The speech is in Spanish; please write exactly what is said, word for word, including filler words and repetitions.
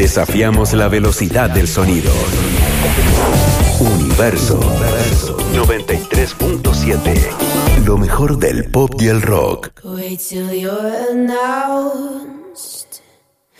Desafiamos la velocidad del sonido. Universo noventa y tres punto siete. Lo mejor del pop y el rock. Wait till you're announced.